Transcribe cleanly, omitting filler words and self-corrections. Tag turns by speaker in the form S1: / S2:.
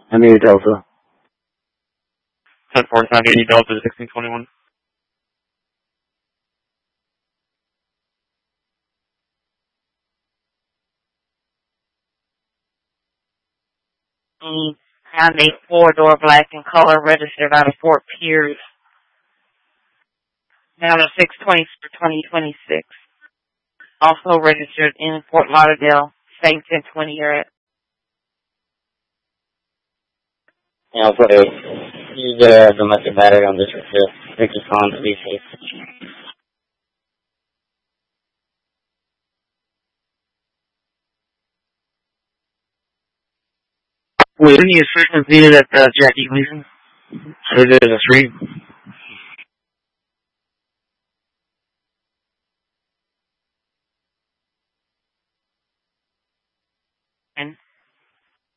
S1: I need Delta.
S2: 10-4-9-80 Delta 1621.
S3: Found a four-door black in color registered out of Fort Pierce. Down to 620 for 2026. Also registered in Fort Lauderdale, same 1020 you're at.
S1: Yeah, I'll put a use the domestic battery on this Victor's Con to be safe. Wait, didn't you frequency at Jackie Gleason? Or is it a stream?